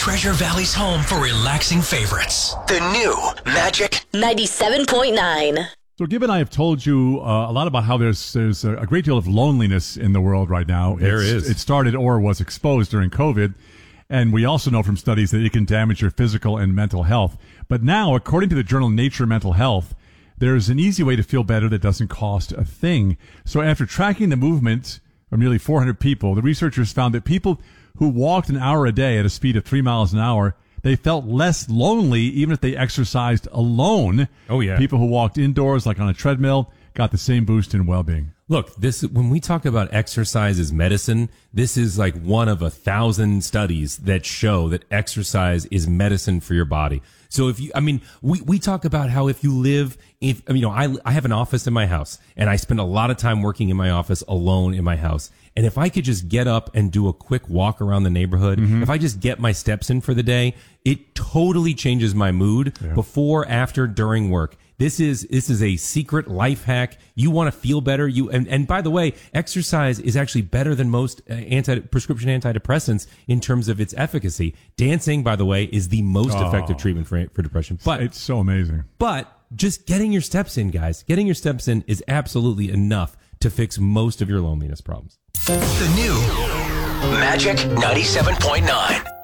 Treasure Valley's home for relaxing favorites. The new Magic 97.9. So, Gib and I have told you a lot about how there's a great deal of loneliness in the world right now. There is. It started or was exposed during COVID. And we also know from studies that it can damage your physical and mental health. But now, according to the journal Nature Mental Health, there's an easy way to feel better that doesn't cost a thing. So after tracking the movement of nearly 400 people, the researchers found that people who walked an hour a day at a speed of 3 miles an hour, they felt less lonely even if they exercised alone. Oh, yeah. People who walked indoors, like on a treadmill, got the same boost in well-being. Look, when we talk about exercise as medicine, this is like one of 1,000 studies that show that exercise is medicine for your body. So we talk about how if you live, I have an office in my house and I spend a lot of time working in my office alone in my house. And if I could just get up and do a quick walk around the neighborhood, if I just get my steps in for the day, it totally changes my mood before, after, during work. This is a secret life hack. You want to feel better. And by the way, exercise is actually better than most prescription antidepressants in terms of its efficacy. Dancing, by the way, is the most effective treatment for depression. But it's so amazing. But just getting your steps in, guys, getting your steps in is absolutely enough to fix most of your loneliness problems. The new Magic 97.9.